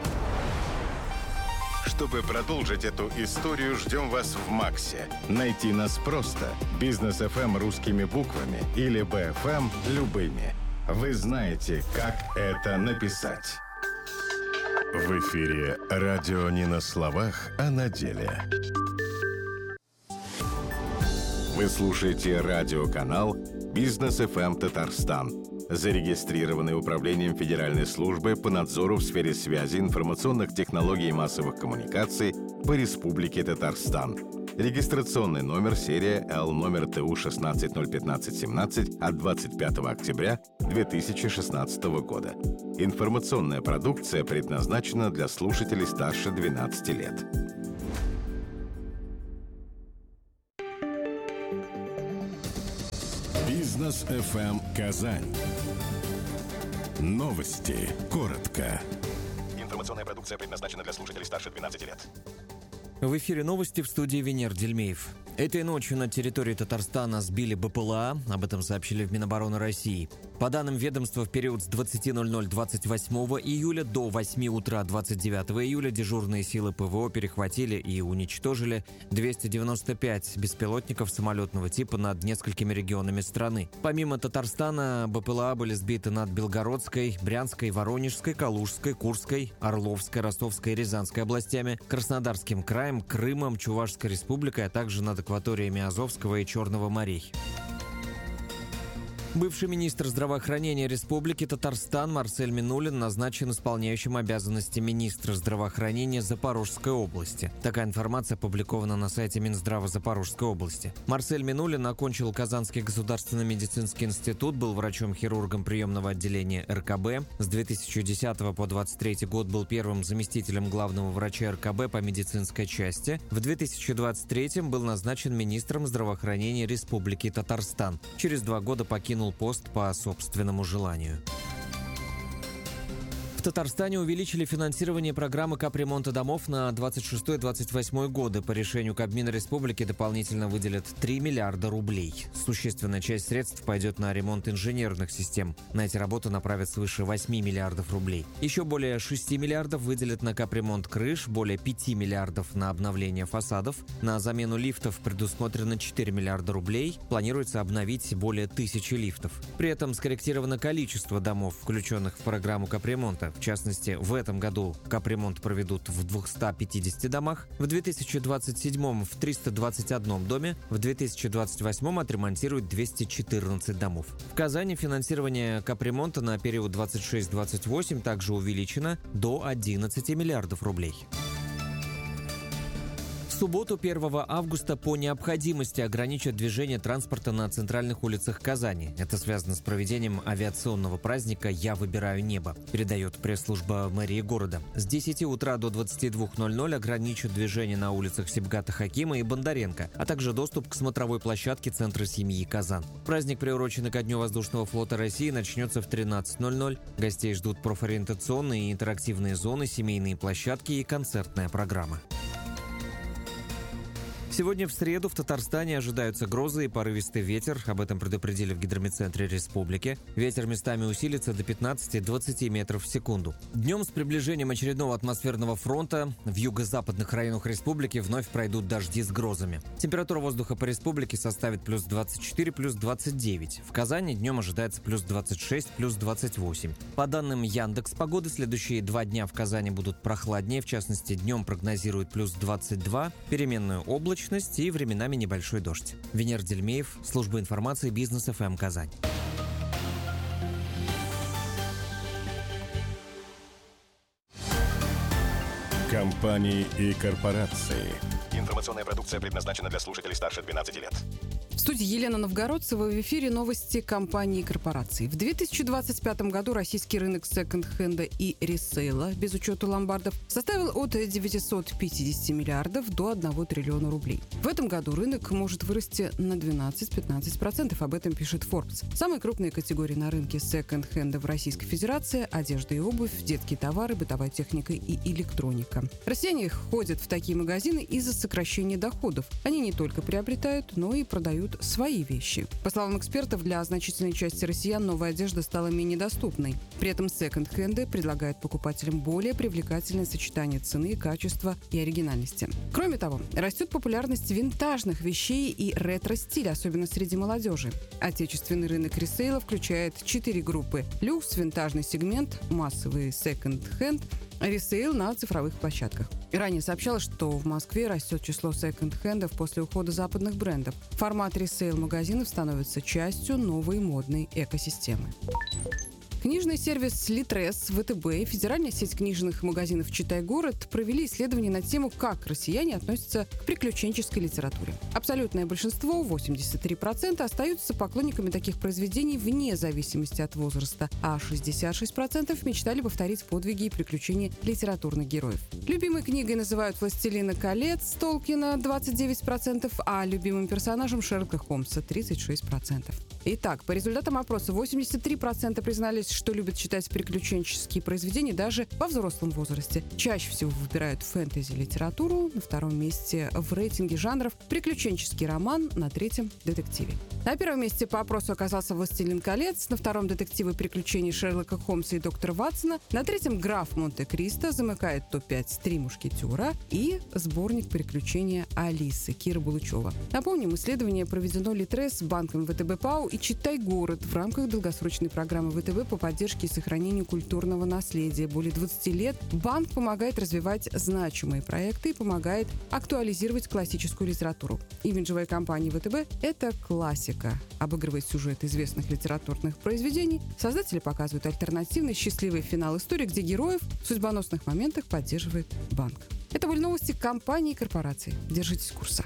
Чтобы продолжить эту историю, ждем вас в Максе. Найти нас просто. Бизнес ФМ русскими буквами или БФМ любыми. Вы знаете, как это написать. В эфире радио не на словах, а на деле. Вы слушаете радиоканал «Бизнес ФМ Татарстан», зарегистрированный Управлением Федеральной службы по надзору в сфере связи, информационных технологий и массовых коммуникаций по Республике Татарстан. Регистрационный номер серия Л номер ТУ 16-015-17 от 25 октября 2016 года. Информационная продукция предназначена для слушателей старше 12 лет. Бизнес ФМ Казань. Новости. Коротко. Информационная продукция предназначена для слушателей старше 12 лет. В эфире новости, в студии Венер Дельмеев. Этой ночью на территории Татарстана сбили БПЛА, об этом сообщили в Минобороны России. По данным ведомства, в период с 20:00 28 июля до 8 утра 29 июля дежурные силы ПВО перехватили и уничтожили 295 беспилотников самолетного типа над несколькими регионами страны. Помимо Татарстана, БПЛА были сбиты над Белгородской, Брянской, Воронежской, Калужской, Курской, Орловской, Ростовской и Рязанской областями, Краснодарским краем, Крымом, Чувашской республикой, а также над акваториями Азовского и Черного морей. Бывший министр здравоохранения Республики Татарстан Марсель Минулин назначен исполняющим обязанности министра здравоохранения Запорожской области. Такая информация опубликована на сайте Минздрава Запорожской области. Марсель Минулин окончил Казанский государственный медицинский институт, был врачом-хирургом приемного отделения РКБ. С 2010 по 2023 год был первым заместителем главного врача РКБ по медицинской части. В 2023 был назначен министром здравоохранения Республики Татарстан. Через 2 года покинул пост по собственному желанию. В Татарстане увеличили финансирование программы капремонта домов на 26-28 годы. По решению Кабмина Республики дополнительно выделят 3 миллиарда рублей. Существенная часть средств пойдет на ремонт инженерных систем. На эти работы направят свыше 8 миллиардов рублей. Еще более 6 миллиардов выделят на капремонт крыш, более 5 миллиардов на обновление фасадов. На замену лифтов предусмотрено 4 миллиарда рублей. Планируется обновить более 1000 лифтов. При этом скорректировано количество домов, включенных в программу капремонта. В частности, в этом году капремонт проведут в 250 домах, в 2027 в 321 доме, в 2028 отремонтируют 214 домов. В Казани финансирование капремонта на период 26-28 также увеличено до 11 миллиардов рублей. В субботу, 1 августа, по необходимости ограничат движение транспорта на центральных улицах Казани. Это связано с проведением авиационного праздника «Я выбираю небо», передает пресс-служба мэрии города. С 10 утра до 22:00 ограничат движение на улицах Сибгата Хакима и Бондаренко, а также доступ к смотровой площадке Центра семьи «Казан». Праздник, приуроченный ко Дню воздушного флота России, начнется в 13:00. Гостей ждут профориентационные и интерактивные зоны, семейные площадки и концертная программа. Сегодня в среду в Татарстане ожидаются грозы и порывистый ветер. Об этом предупредили в гидрометцентре республики. Ветер местами усилится до 15-20 метров в секунду. Днем с приближением очередного атмосферного фронта в юго-западных районах республики вновь пройдут дожди с грозами. Температура воздуха по республике составит плюс 24, плюс 29. В Казани днем ожидается плюс 26, плюс 28. По данным Яндекс.Погоды, следующие 2 дня в Казани будут прохладнее. В частности, днем прогнозируют плюс 22, переменную облачность и временами небольшой дождь. Венер Дельмеев, служба информации Бизнес ФМ Казань. Компании и корпорации. Информационная продукция предназначена для слушателей старше 12 лет. В студии Елена Новгородцева, в эфире новости компании и корпораций. В 2025 году российский рынок секонд-хенда и ресейла, без учета ломбардов, составил от 950 миллиардов до 1 триллиона рублей. В этом году рынок может вырасти на 12-15%, об этом пишет Forbes. Самые крупные категории на рынке секонд-хенда в Российской Федерации – одежда и обувь, детские товары, бытовая техника и электроника. Россияне ходят в такие магазины из-за сокращения доходов. Они не только приобретают, но и продают свои вещи. По словам экспертов, для значительной части россиян новая одежда стала менее доступной. При этом секонд-хенды предлагают покупателям более привлекательное сочетание цены, качества и оригинальности. Кроме того, растет популярность винтажных вещей и ретро-стиля, особенно среди молодежи. Отечественный рынок ресейла включает 4 группы: люкс, винтажный сегмент, массовый секонд-хенд, ресейл на цифровых площадках. И ранее сообщалось, что в Москве растет число секонд-хендов после ухода западных брендов. Формат ресейл-магазинов становится частью новой модной экосистемы. Книжный сервис Литрес, ВТБ и федеральная сеть книжных магазинов «Читай город» провели исследование на тему, как россияне относятся к приключенческой литературе. Абсолютное большинство, 83%, остаются поклонниками таких произведений вне зависимости от возраста, а 66% мечтали повторить подвиги и приключения литературных героев. Любимой книгой называют «Властелина колец» Толкина 29%, а любимым персонажем Шерлока Холмса 36%. Итак, по результатам опроса 83% признались, что любят читать приключенческие произведения даже во взрослом возрасте. Чаще всего выбирают фэнтези-литературу, на втором месте в рейтинге жанров приключенческий роман, на третьем – детективе. На первом месте по опросу оказался «Властелин колец», на втором – детективы приключений Шерлока Холмса и доктора Ватсона, на третьем – «Граф Монте-Кристо», замыкает топ-5 «Три мушкетера» и сборник приключения Алисы Киры Булычева. Напомним, исследование проведено Литрес, банком ВТБ ПАО и «Читай город» в рамках долгосрочной программы ВТБ по поддержке и сохранению культурного наследия. Более 20 лет банк помогает развивать значимые проекты и помогает актуализировать классическую литературу. Имиджевая компания ВТБ – это классика. Обыгрывает сюжеты известных литературных произведений, создатели показывают альтернативный счастливый финал истории, где героев в судьбоносных моментах поддерживает банк. Это были новости компании и корпораций. Держитесь курса.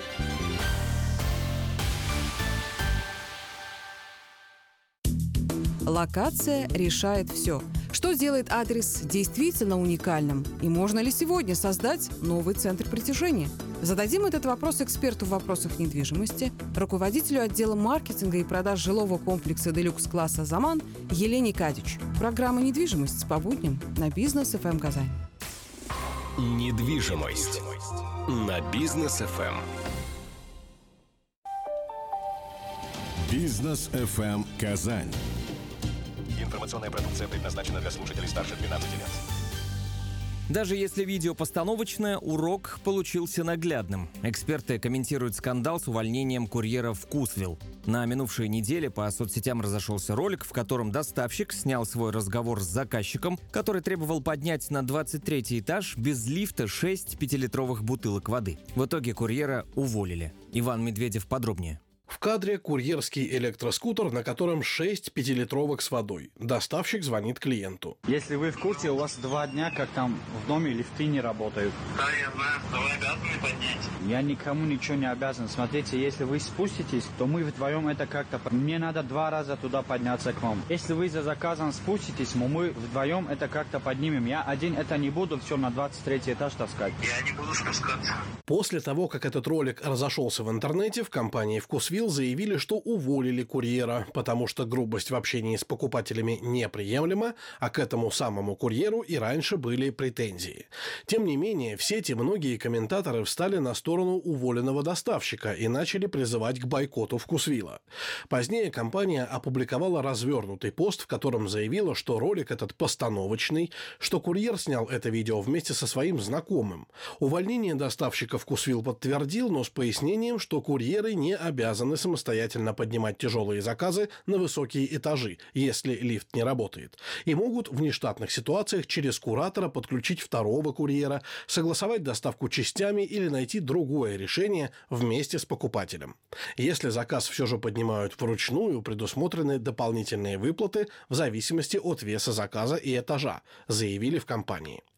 Локация решает все. Что делает адрес действительно уникальным? И можно ли сегодня создать новый центр притяжения? Зададим этот вопрос эксперту в вопросах недвижимости, руководителю отдела маркетинга и продаж жилого комплекса делюкс-класса «Заман» Елене Кадич. Программа «Недвижимость» по будням на Бизнес ФМ Казань. Недвижимость на Бизнес ФМ. Бизнес ФМ Казань. Информационная продукция предназначена для слушателей старше 12 лет. Даже если видео постановочное, урок получился наглядным. Эксперты комментируют скандал с увольнением курьера «Вкусвилл». На минувшей неделе по соцсетям разошелся ролик, в котором доставщик снял свой разговор с заказчиком, который требовал поднять на 23-й этаж без лифта 6 5-литровых бутылок воды. В итоге курьера уволили. Иван Медведев подробнее. В кадре курьерский электроскутер, на котором 6 5-литровок с водой. Доставщик звонит клиенту. Если вы в курсе, у вас 2 дня, как там в доме лифты не работают. Да, я знаю, но вы обязаны поднять. Я никому ничего не обязан. Смотрите, если вы спуститесь, то мы вдвоем это как-то... Мне надо 2 раза туда подняться к вам. Если вы за заказом спуститесь, мы вдвоем это как-то поднимем. Я один это не буду все на 23-й этаж таскать. Я не буду спускаться. После того, как этот ролик разошелся в интернете, в компании «Вкусвилл» заявили, что уволили курьера, потому что грубость в общении с покупателями неприемлема, а к этому самому курьеру и раньше были претензии. Тем не менее, в сети многие комментаторы встали на сторону уволенного доставщика и начали призывать к бойкоту «Вкусвилла». Позднее компания опубликовала развернутый пост, в котором заявила, что ролик этот постановочный, что курьер снял это видео вместе со своим знакомым. Увольнение доставщика «Вкусвилл» подтвердил, но с пояснением, что курьеры не обязаны самостоятельно поднимать тяжелые заказы на высокие этажи, если лифт не работает, и могут в нештатных ситуациях через куратора подключить второго курьера, согласовать доставку частями или найти другое решение вместе с покупателем. Если заказ все же поднимают вручную, предусмотрены дополнительные выплаты в зависимости от веса заказа и этажа, заявили в компании.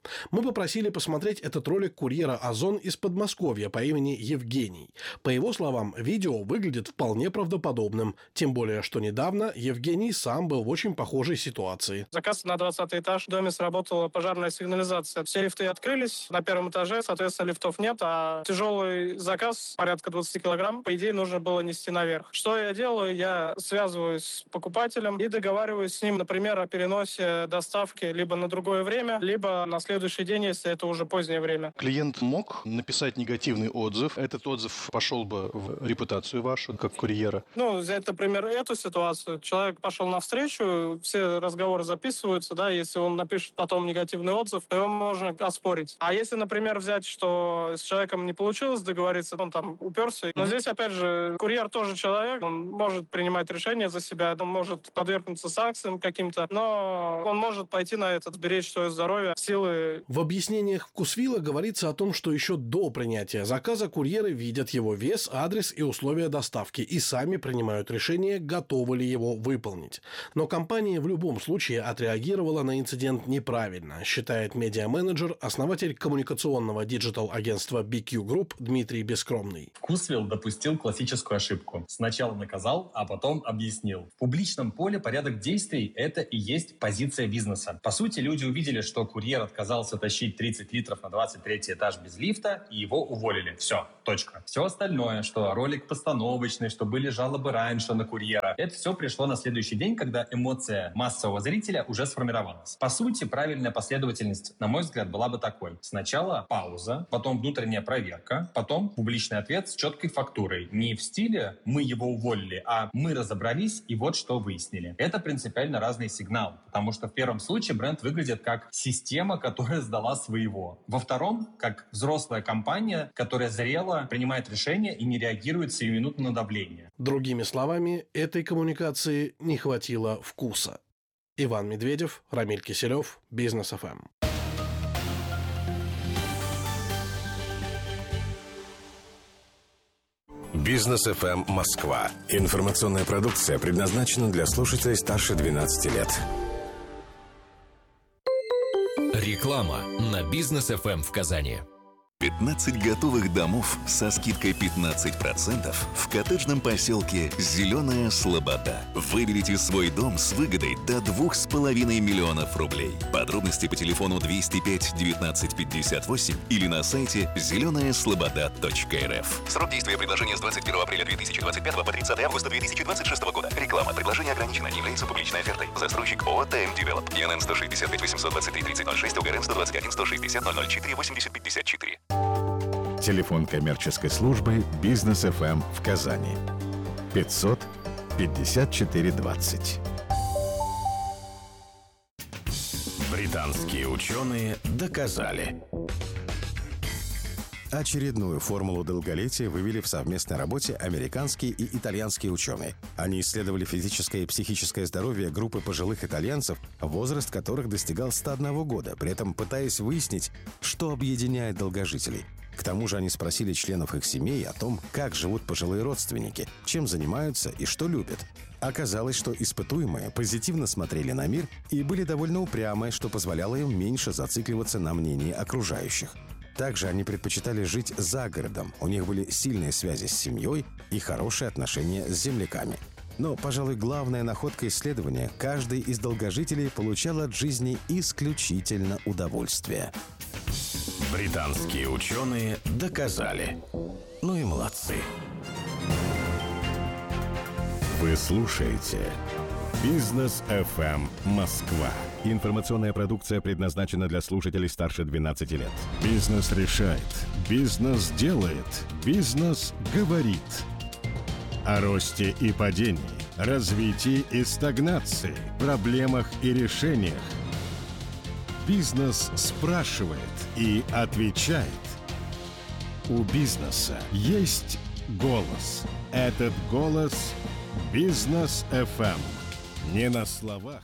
Мы попросили посмотреть этот ролик курьера «Озон» из Подмосковья по имени Евгений. По его словам, видео выглядит вполне правдоподобным. Тем более, что недавно Евгений сам был в очень похожей ситуации. Заказ на 20 этаж. В доме сработала пожарная сигнализация. Все лифты открылись. На первом этаже, соответственно, лифтов нет, а тяжелый заказ, порядка 20 килограмм, по идее, нужно было нести наверх. Что я делаю? Я связываюсь с покупателем и договариваюсь с ним, например, о переносе доставки либо на другое время, либо на следующий день, если это уже позднее время. Клиент мог написать негативный отзыв. Этот отзыв пошел бы в репутацию вашу, как курьера. Взять, например, эту ситуацию. Человек пошел навстречу, все разговоры записываются, да, если он напишет потом негативный отзыв, то его можно оспорить. А если, например, взять, что с человеком не получилось договориться, он там уперся. Но здесь, опять же, курьер тоже человек, он может принимать решения за себя, он может подвергнуться санкциям каким-то, но он может пойти на это, сберечь свое здоровье, силы. В объяснениях Вкусвилла говорится о том, что еще до принятия заказа курьеры видят его вес, адрес и условия доставки и сами принимают решение, готовы ли его выполнить. Но компания в любом случае отреагировала на инцидент неправильно, считает медиа-менеджер, основатель коммуникационного диджитал-агентства BQ Group Дмитрий Бескромный. Вкусвилл допустил классическую ошибку. Сначала наказал, а потом объяснил. В публичном поле порядок действий – это и есть позиция бизнеса. По сути, люди увидели, что курьер отказался тащить 30 литров на 23 этаж без лифта, и его уволили. Все, точка. Все остальное, что ролик постановочный, что были жалобы раньше на курьера, это все пришло на следующий день, когда эмоция массового зрителя уже сформировалась. По сути, правильная последовательность, на мой взгляд, была бы такой. Сначала пауза, потом внутренняя проверка, потом публичный ответ с четкой фактурой. Не в стиле «мы его уволили», а «мы разобрались и вот что выяснили». Это принципиально разный сигнал, потому что в первом случае бренд выглядит как система, которая сдала своего. Во втором, как взрослая компания, которая зрело принимает решения и не реагирует сиюминутно на давление. Другими словами, этой коммуникации не хватило вкуса. Иван Медведев, Рамиль Киселев, Бизнес ФМ. Бизнес ФМ Москва. Информационная продукция предназначена для слушателей старше 12 лет. Реклама на Бизнес ФМ в Казани. 15 готовых домов со скидкой 15% в коттеджном поселке «Зеленая Слобода». Выберите свой дом с выгодой до 2,5 миллионов рублей. Подробности по телефону 205 19 58 или на сайте зеленаяслобода.рф. Срок действия предложения с 21 апреля 2025 по 30 августа 2026 года. Реклама. Предложение ограничено. Не является публичной офертой. Застройщик ООО «ТМ Девелоп». ИНН 165 823 3006, УГРН 121 160 004 80 54. Телефон коммерческой службы «Бизнес ФМ» в Казани. 500 54 20. Британские ученые доказали. Очередную формулу долголетия вывели в совместной работе американские и итальянские ученые. Они исследовали физическое и психическое здоровье группы пожилых итальянцев, возраст которых достигал 101 года, при этом пытаясь выяснить, что объединяет долгожителей. К тому же они спросили членов их семей о том, как живут пожилые родственники, чем занимаются и что любят. Оказалось, что испытуемые позитивно смотрели на мир и были довольно упрямы, что позволяло им меньше зацикливаться на мнении окружающих. Также они предпочитали жить за городом, у них были сильные связи с семьей и хорошие отношения с земляками. Но, пожалуй, главная находка исследования – каждый из долгожителей получал от жизни исключительно удовольствие. Британские ученые доказали. Ну и молодцы. Вы слушаете Бизнес ФМ Москва. Информационная продукция предназначена для слушателей старше 12 лет. Бизнес решает. Бизнес делает. Бизнес говорит. О росте и падении, развитии и стагнации, проблемах и решениях. Бизнес спрашивает и отвечает. У бизнеса есть голос. Этот голос – Бизнес ФМ. Не на словах.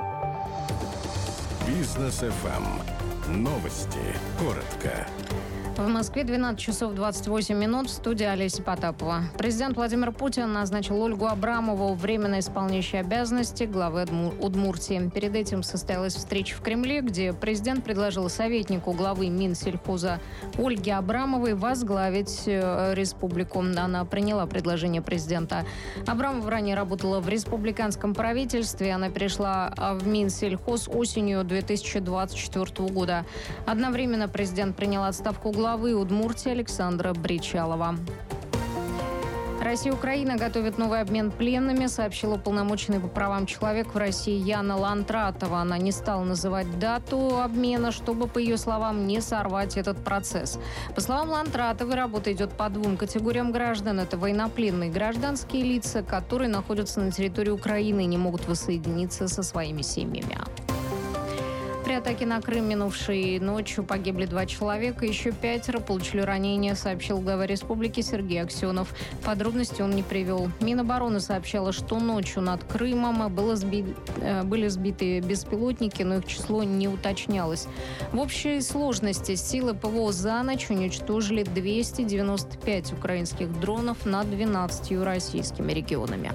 Бизнес ФМ. Новости. Коротко. В Москве 12 часов 28 минут. В студии Олеся Потапова. Президент Владимир Путин назначил Ольгу Абрамову временно исполняющей обязанности главы Удмуртии. Перед этим состоялась встреча в Кремле, где президент предложил советнику главы Минсельхоза Ольге Абрамовой возглавить республику. Она приняла предложение президента. Абрамова ранее работала в республиканском правительстве. Она перешла в Минсельхоз осенью 2024 года. Одновременно президент принял отставку главы Удмуртии Александра Бричалова. Россия и Украина готовят новый обмен пленными, сообщила уполномоченный по правам человека в России Яна Лантратова. Она не стала называть дату обмена, чтобы, по ее словам, не сорвать этот процесс. По словам Лантратовой, работа идет по двум категориям граждан. Это военнопленные гражданские лица, которые находятся на территории Украины и не могут воссоединиться со своими семьями. При атаке на Крым минувшей ночью погибли 2 человека, еще 5 получили ранения, сообщил глава республики Сергей Аксенов. Подробности он не привел. Минобороны сообщала, что ночью над Крымом были сбиты беспилотники, но их число не уточнялось. В общей сложности силы ПВО за ночь уничтожили 295 украинских дронов над 12 российскими регионами.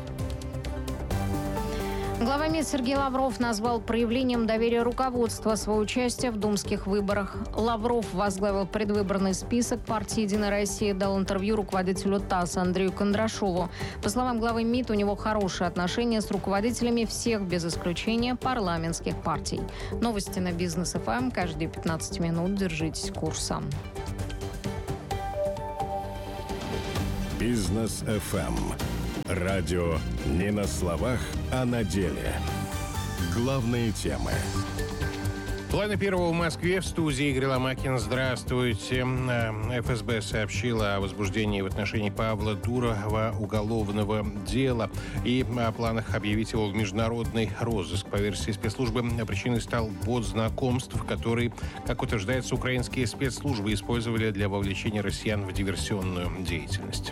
Глава МИД Сергей Лавров назвал проявлением доверия руководства свое участие в думских выборах. Лавров возглавил предвыборный список партии «Единая Россия», дал интервью руководителю ТАСС Андрею Кондрашову. По словам главы МИД, у него хорошие отношения с руководителями всех, без исключения, парламентских партий. Новости на Бизнес ФМ. Каждые 15 минут держитесь курса. Бизнес ФМ. Радио не на словах, а на деле. Главные темы. Планы первого в Москве. В студии Игорь Ломакин. Здравствуйте. ФСБ сообщила о возбуждении в отношении Павла Дурова уголовного дела и о планах объявить его в международный розыск. По версии спецслужбы, причиной стал бот знакомств, который, как утверждается, украинские спецслужбы использовали для вовлечения россиян в диверсионную деятельность.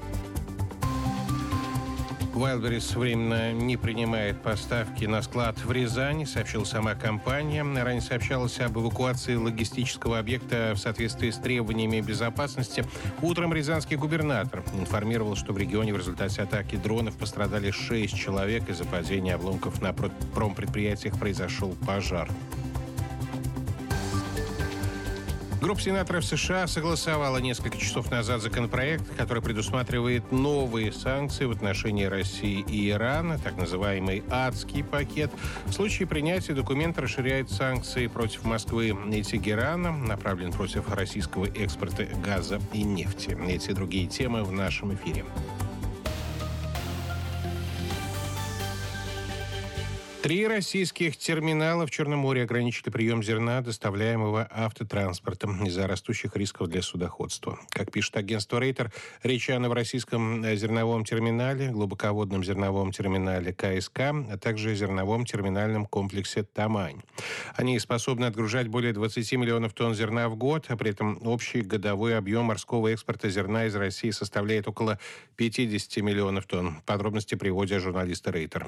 Wildberries временно не принимает поставки на склад в Рязани, сообщила сама компания. Ранее сообщалось об эвакуации логистического объекта в соответствии с требованиями безопасности. Утром рязанский губернатор информировал, что в регионе в результате атаки дронов пострадали 6 человек. Из-за падения обломков на промпредприятиях произошел пожар. Группа сенаторов США согласовала несколько часов назад законопроект, который предусматривает новые санкции в отношении России и Ирана, так называемый «адский пакет». В случае принятия документ расширяет санкции против Москвы и Тегерана, направлен против российского экспорта газа и нефти. Эти и другие темы в нашем эфире. 3 российских терминала в Черном море ограничили прием зерна, доставляемого автотранспортом, из-за растущих рисков для судоходства. Как пишет агентство Рейтер, речь о новороссийском зерновом терминале, глубоководном зерновом терминале КСК, а также зерновом терминальном комплексе «Тамань». Они способны отгружать более 20 миллионов тонн зерна в год, а при этом общий годовой объем морского экспорта зерна из России составляет около 50 миллионов тонн. Подробности приводят журналисты Рейтер.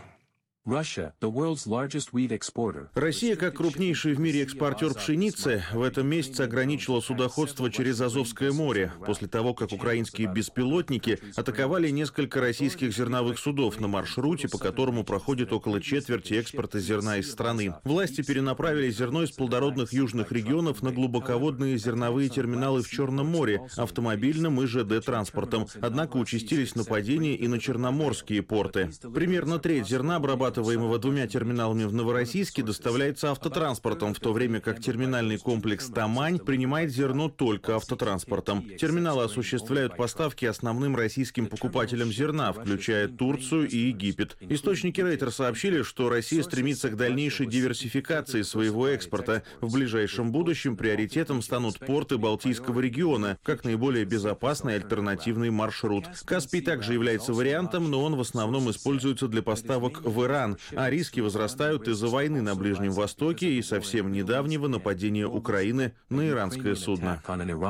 Россия, как крупнейший в мире экспортер пшеницы, в этом месяце ограничила судоходство через Азовское море после того, как украинские беспилотники атаковали несколько российских зерновых судов на маршруте, по которому проходит около четверти экспорта зерна из страны. Власти перенаправили зерно из плодородных южных регионов на глубоководные зерновые терминалы в Черном море, автомобильным и ЖД-транспортом. Однако участились нападения и на черноморские порты. Примерно треть зерна, обрабатываемого 2 терминалами в Новороссийске, доставляется автотранспортом, в то время как терминальный комплекс «Тамань» принимает зерно только автотранспортом. Терминалы осуществляют поставки основным российским покупателям зерна, включая Турцию и Египет. Источники Рейтер сообщили, что Россия стремится к дальнейшей диверсификации своего экспорта. В ближайшем будущем приоритетом станут порты Балтийского региона, как наиболее безопасный альтернативный маршрут. Каспий также является вариантом, но он в основном используется для поставок в Иран, а риски возрастают из-за войны на Ближнем Востоке и совсем недавнего нападения Украины на иранское судно.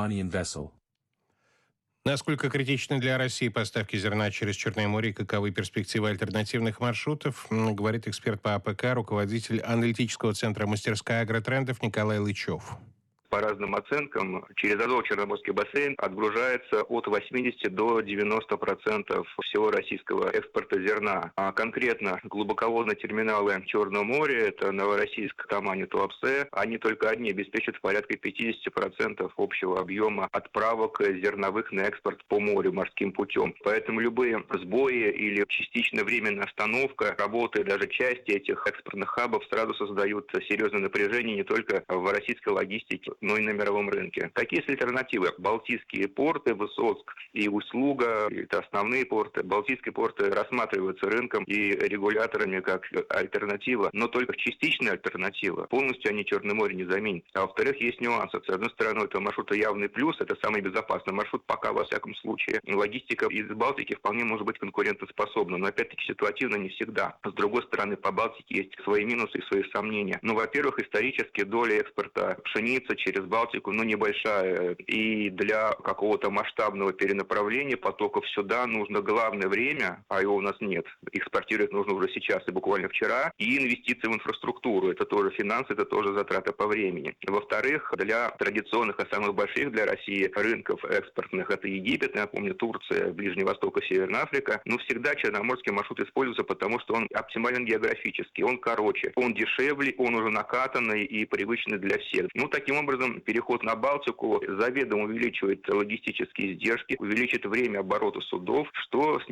Насколько критичны для России поставки зерна через Черное море и каковы перспективы альтернативных маршрутов, говорит эксперт по АПК, руководитель аналитического центра «Мастерская агротрендов» Николай Лычев. По разным оценкам, через Азово-Черноморский бассейн отгружается от 80 до 90% всего российского экспорта зерна. А конкретно глубоководные терминалы Черного моря, это Новороссийск, Тамань и Туапсе, они только одни обеспечат порядка 50% общего объема отправок зерновых на экспорт по морю морским путем. Поэтому любые сбои или частичная временная остановка работы даже части этих экспортных хабов сразу создают серьезное напряжение не только в российской логистике, но и на мировом рынке. Какие есть альтернативы? Балтийские порты, Высоцк и Усть-Луга, это основные порты. Балтийские порты рассматриваются рынком и регуляторами как альтернатива, но только частичная альтернатива. Полностью они Черное море не заменят. А во-вторых, есть нюансы. С одной стороны, это маршрута явный плюс, это самый безопасный маршрут, пока во всяком случае. Логистика из Балтики вполне может быть конкурентоспособна, но опять-таки ситуативно не всегда. С другой стороны, по Балтике есть свои минусы и свои сомнения. Ну, во-первых, исторически доля экспорта пшеницы через Балтику, небольшая. И для какого-то масштабного перенаправления потоков сюда нужно главное время, а его у нас нет. Экспортировать нужно уже сейчас и буквально вчера. И инвестиции в инфраструктуру. Это тоже финансы, это тоже затраты по времени. Во-вторых, для традиционных и самых больших для России рынков экспортных, это Египет, я напомню, Турция, Ближний Восток и Северная Африка, но всегда черноморский маршрут используется, потому что он оптимален географически, он короче, он дешевле, он уже накатанный и привычный для всех. Ну, таким образом, переход на Балтику заведомо увеличивает логистические издержки, увеличит время оборота судов, что